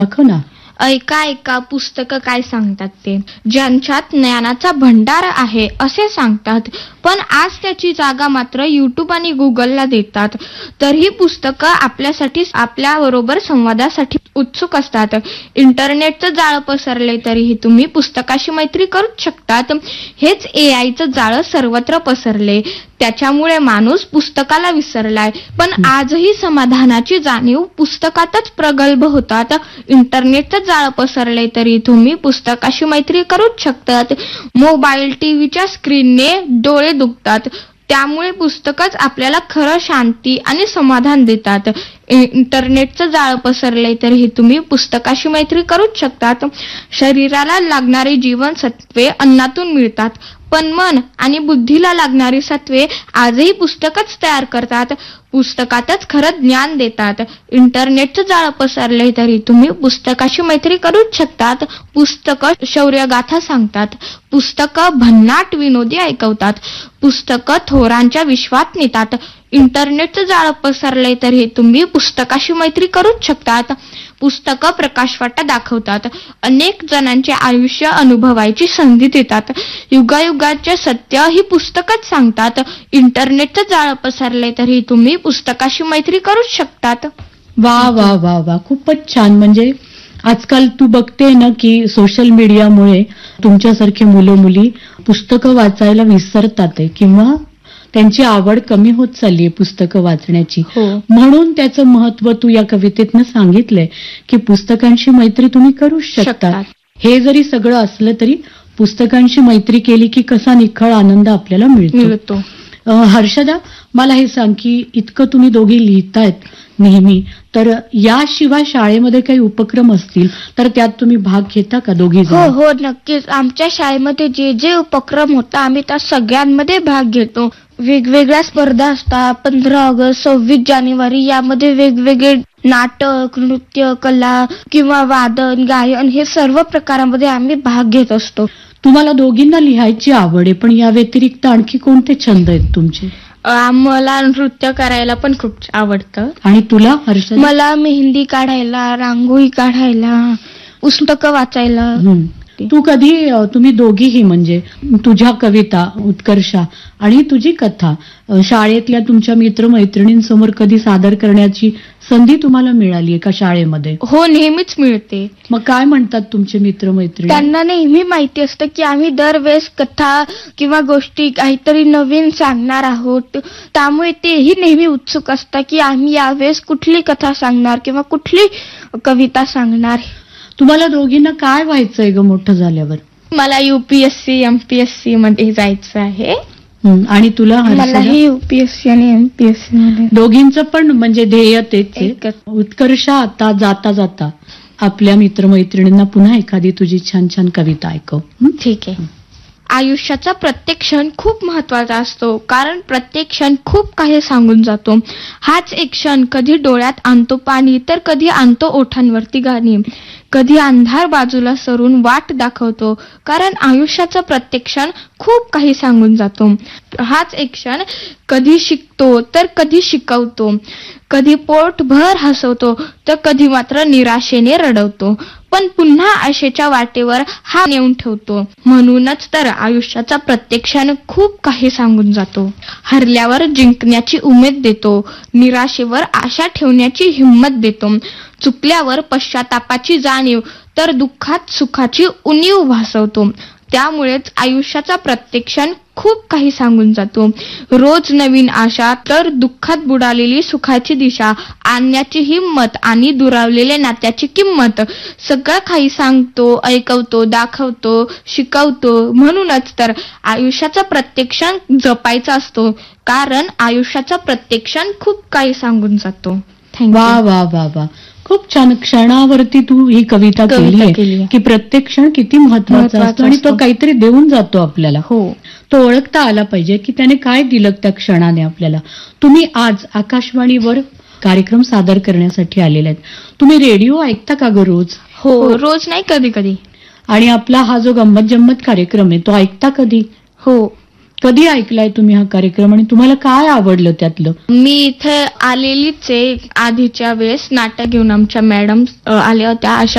दाखव ना. ऐका ऐका पुस्तकं काय सांगतात ते. ज्यांच्यात ज्ञानाचा भंडार आहे असे सांगतात, पण आज त्याची जागा मात्र युट्यूब आणि गुगलला देतात. तर ही पुस्तकं आपल्यासाठी आपल्याबरोबर संवादासाठी उत्सुक असतात. इंटरनेटचं जाळं पसरले तरीही तुम्ही पुस्तकाशी मैत्री करूच शकतात. हेच AIचं जाळं सर्वत्र पसरले, त्याच्यामुळे माणूस पुस्तकाला विसरलाय. पण आजही समाधानाची जाणीव पुस्तकातच प्रगल्भ होतात. इंटरनेटचं जाळं पसरले तरी तुम्ही पुस्तकाशी मैत्री करूच शकतात. मोबाईल टीव्हीच्या स्क्रीनने डोळे दुखतात, त्यामुळे पुस्तकच आपल्याला खरं शांती आणि समाधान देतात. इंटरनेटचं जाळं पसरले तरीही तुम्ही पुस्तकाशी मैत्री करूच शकतात. शरीराला लागणारी जीवनसत्वे अन्नातून मिळतात, पण मन आणि बुद्धीला लागणारी सत्वे आजही पुस्तकच तयार करतात. पुस्तकातच खरं ज्ञान देतात. इंटरनेटचं जाळं पसरले तरी तुम्ही पुस्तकाशी मैत्री करूच शकतात. पुस्तकं शौर्यगाथा सांगतात, पुस्तकं भन्नाट विनोदी ऐकवतात, पुस्तकं थोरांच्या विश्वात नेतात. इंटरनेटचं जाळं पसरले तरी तुम्ही पुस्तकाशी मैत्री करूच शकतात. पुस्तकं प्रकाशवाटा दाखवतात, अनेक जणांचे आयुष्य अनुभवायची संधी देतात. युगायुगाचे सत्य ही पुस्तकच सांगतात. इंटरनेटचं जाळं पसरले तरी तुम्ही पुस्तकाशी मैत्री करूच शकतात. वा वा वा वा, खूपच छान. म्हणजे आजकाल तू बघते ना की सोशल मीडियामुळे तुमच्यासारखे मुलं मुली पुस्तकं वाचायला विसरतात आहे किंवा त्यांची आवड कमी होत चालली आहे पुस्तकं वाचण्याची. म्हणून त्याचं महत्व तू या कवितेतनं सांगितलंय की पुस्तकांशी मैत्री तुम्ही करू शकता. हे जरी सगळं असलं तरी पुस्तकांशी मैत्री केली की कसा निखळ आनंद आपल्याला मिळतो. हर्षदा, मला हे सांग की इतकं तुम्ही दोघी लिहितायत नेहमी, तर याशिवाय शाळेमध्ये काही उपक्रम असतील तर त्यात तुम्ही भाग घेता का दोघी? हो, नक्कीच. आमच्या शाळेमध्ये जे जे उपक्रम होता आम्ही त्या सगळ्यांमध्ये भाग घेतो. वेगवेगळ्या स्पर्धा असतात. 15 ऑगस्ट, 26 जानेवारी यामध्ये वेगवेगळे नाटक, नृत्य, कला किंवा वादन, गायन हे सर्व प्रकारांमध्ये आम्ही भाग घेत असतो. तुम्हाला दोघींना लिहायची आवड आहे, पण या व्यतिरिक्त आणखी कोणते छंद आहेत तुमचे? मला नृत्य करायला पण खूप आवडतं. आणि तुला हर्षदा? मला मेहंदी काढायला, रांगोळी काढायला, पुस्तकं वाचायला. तू कधी, तुम्ही दोघीही म्हणजे तुझ्या कविता उत्कर्षा आणि तुझी कथा शाळेतल्या तुमच्या मित्रमैत्रिणींसमोर कधी सादर करण्याची संधी तुम्हाला मिळाली आहे का शाळेमध्ये? हो, नेहमीच मिळते. मग काय म्हणतात तुमचे मित्रमैत्रिणी? त्यांना नेहमी माहिती असतं की आम्ही दरवेळेस कथा किंवा गोष्टी काहीतरी नवीन सांगणार आहोत, त्यामुळे तेही नेहमी उत्सुक असतात की आम्ही यावेळेस कुठली कथा सांगणार किंवा कुठली कविता सांगणार. तुम्हाला दोघींना काय व्हायचंय ग मोठं झाल्यावर? मला UPSC MPSC मध्ये जायचं आहे. आणि तुला? मलाही UPSC आणि MPSC मध्ये. दोघींचं पण म्हणजे ध्येय तेच आहे. उत्कर्षा, आता जाता जाता आपल्या मित्रमैत्रिणींना पुन्हा एखादी तुझी छान छान कविता ऐकव. ठीक आहे. आयुष्याचा प्रत्येक क्षण खूप महत्वाचा असतो, कारण प्रत्येक क्षण खूप काही सांगून जातो. हाच एक क्षण कधी डोळ्यात आणतो पाणी, तर कधी आणतो ओठांवरती गाणी. कधी अंधार बाजूला सरून वाट दाखवतो, कारण आयुष्याचा प्रत्येक क्षण खूप काही सांगून जातो. हाच एक क्षण कधी शिकतो तर कधी शिकवतो, कधी पोटभर हसवतो तर कधी मात्र निराशेने रडवतो, पण पुन्हा आशेच्या वाटेवर हा नेऊन ठेवतो. म्हणूनच तर आयुष्याचा प्रत्येक क्षण खूप काही सांगून जातो. हरल्यावर जिंकण्याची उमेद देतो, निराशेवर आशा ठेवण्याची हिंमत देतो, चुकल्यावर पश्चातापाची जाणीव, तर दुःखात सुखाची उणीव भासवतो. त्यामुळेच आयुष्याचा प्रत्येक क्षण खूप काही सांगून जातो. रोज नवीन आशा, तर दुःखात बुडालेली सुखाची दिशा, आणण्याची हिंमत आणि दुरावलेल्या नात्याची किंमत. सगळं काही सांगतो, ऐकवतो, दाखवतो, शिकवतो. म्हणूनच तर आयुष्याचा प्रत्येक क्षण जपायचा असतो, कारण आयुष्याचा प्रत्येक क्षण खूप काही सांगून जातो. वा वा वा वा, खूप छान. क्षणावरती तू ही कविता केली की प्रत्येक क्षण किती महत्वाचा असतो आणि तो काहीतरी देऊन जातो आपल्याला. हो, तो ओळखता आला पाहिजे की त्याने काय दिलं त्या क्षणाने आपल्याला. तुम्ही आज आकाशवाणीवर कार्यक्रम सादर करण्यासाठी आलेले आहेत. तुम्ही रेडिओ ऐकता का ग रोज? हो, रोज नाही, कधी कधी. आणि आपला हा जो गंमत जम्मत कार्यक्रम आहे तो ऐकता कधी? हो. कधी ऐकलाय तुम्ही हा कार्यक्रम आणि तुम्हाला काय आवडलं त्यातलं? मी इथे आलेलीच आहे आधीच्या वेळेस, नाटक घेऊन आमच्या मॅडम आल्या होत्या, अशा